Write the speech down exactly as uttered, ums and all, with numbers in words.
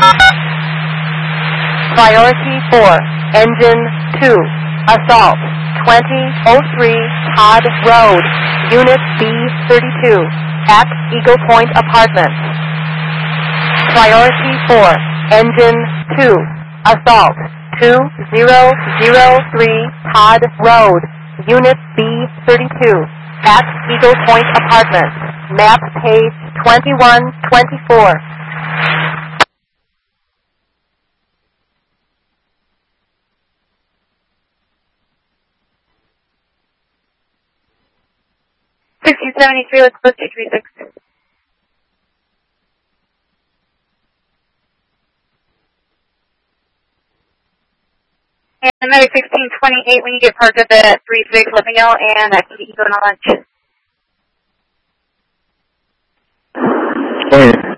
Priority four, engine two, assault, twenty oh three Todd Road, Unit B thirty-two, at Eagle Point Apartments. Priority four, engine two, assault, two thousand three Todd Road, Unit B thirty-two, at Eagle Point Apartments, map page twenty-one twenty-four. sixteen seventy-three, let's go two three six. And another sixteen twenty-eight when you get parked at the three six, let me know, and I can get you going on lunch. Hey.